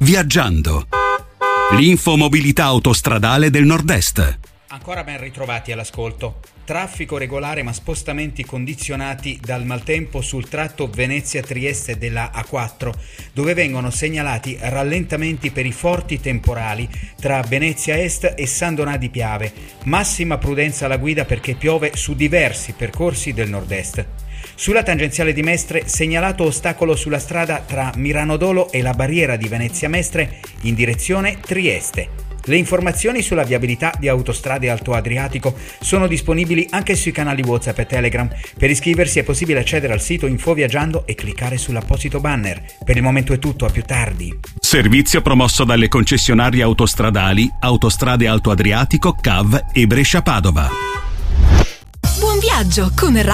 Viaggiando. L'infomobilità autostradale del Nord-Est. Ancora ben ritrovati all'ascolto. Traffico regolare ma spostamenti condizionati dal maltempo sul tratto Venezia-Trieste della A4, dove vengono segnalati rallentamenti per i forti temporali tra Venezia Est e San Donà di Piave. Massima prudenza alla guida perché piove su diversi percorsi del nord-est. Sulla tangenziale di Mestre segnalato ostacolo sulla strada tra Miranodolo e la barriera di Venezia Mestre in direzione Trieste. Le informazioni sulla viabilità di Autostrade Alto Adriatico sono disponibili anche sui canali WhatsApp e Telegram. Per iscriversi è possibile accedere al sito Infoviaggiando e cliccare sull'apposito banner. Per il momento è tutto, a più tardi. Servizio promosso dalle concessionarie autostradali Autostrade Alto Adriatico, CAV e Brescia Padova. Buon viaggio con